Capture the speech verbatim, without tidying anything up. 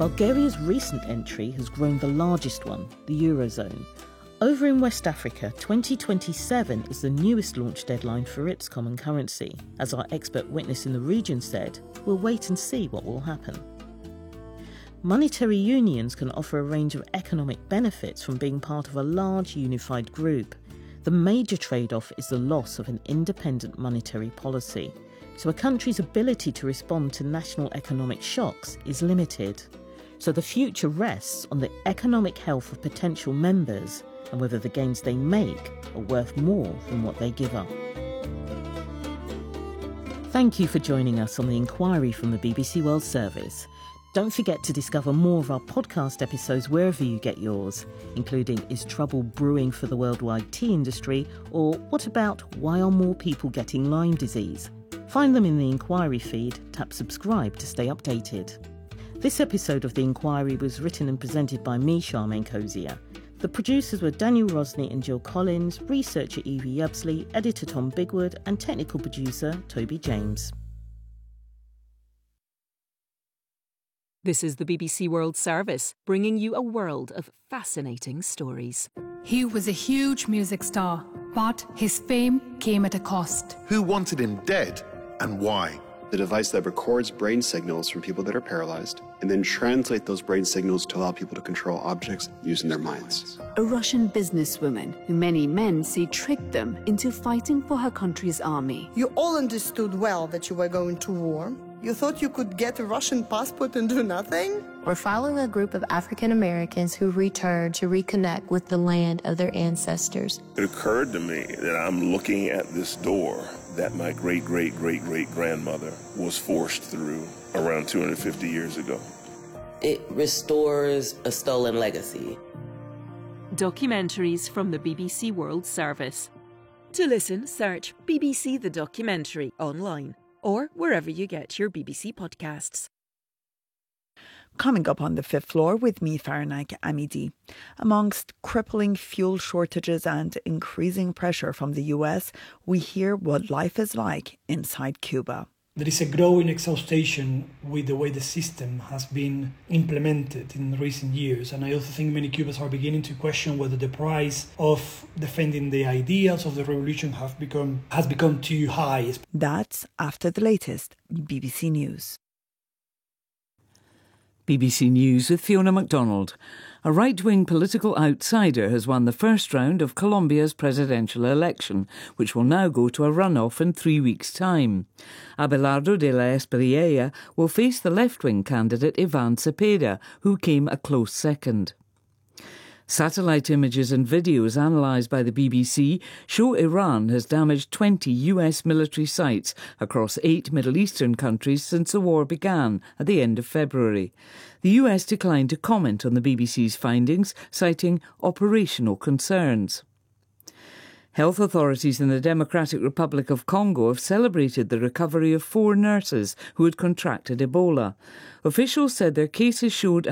Bulgaria's recent entry has grown the largest one, the Eurozone. Over in West Africa, twenty twenty-seven is the newest launch deadline for its common currency. As our expert witness in the region said, we'll wait and see what will happen. Monetary unions can offer a range of economic benefits from being part of a large unified group. The major trade-off is the loss of an independent monetary policy. So a country's ability to respond to national economic shocks is limited. So the future rests on the economic health of potential members and whether the gains they make are worth more than what they give up. Thank you for joining us on The Inquiry from the B B C World Service. Don't forget to discover more of our podcast episodes wherever you get yours, including Is Trouble Brewing for the Worldwide Tea Industry? Or what about Why Are More People Getting Lyme Disease? Find them in the Inquiry feed, tap subscribe to stay updated. This episode of The Inquiry was written and presented by me, Charmaine Cozier. The producers were Daniel Rosney and Jill Collins, researcher Evie Yubsley, editor Tom Bigwood and technical producer Toby James. This is the B B C World Service, bringing you a world of fascinating stories. He was a huge music star, but his fame came at a cost. Who wanted him dead and why? The device that records brain signals from people that are paralyzed and then translate those brain signals to allow people to control objects using their minds. A Russian businesswoman who many men say tricked them into fighting for her country's army. You all understood well that you were going to war. You thought you could get a Russian passport and do nothing? We're following a group of African Americans who return to reconnect with the land of their ancestors. It occurred to me that I'm looking at this door that my great-great-great-great-grandmother was forced through around two hundred fifty years ago. It restores a stolen legacy. Documentaries from the B B C World Service. To listen, search B B C The Documentary online or wherever you get your B B C podcasts. Coming up on the fifth floor with me, Farnak Amidi. Amongst crippling fuel shortages and increasing pressure from the U S, we hear what life is like inside Cuba. There is a growing exhaustion with the way the system has been implemented in recent years. And I also think many Cubans are beginning to question whether the price of defending the ideals of the revolution have become has become too high. That's after the latest B B C News. B B C News with Fiona MacDonald. A right-wing political outsider has won the first round of Colombia's presidential election, which will now go to a runoff in three weeks' time. Abelardo de la Espriella will face the left-wing candidate Ivan Cepeda, who came a close second. Satellite images and videos analysed by the B B C show Iran has damaged twenty U S military sites across eight Middle Eastern countries since the war began at the end of February. The U S declined to comment on the B B C's findings, citing operational concerns. Health authorities in the Democratic Republic of Congo have celebrated the recovery of four nurses who had contracted Ebola. Officials said their cases showed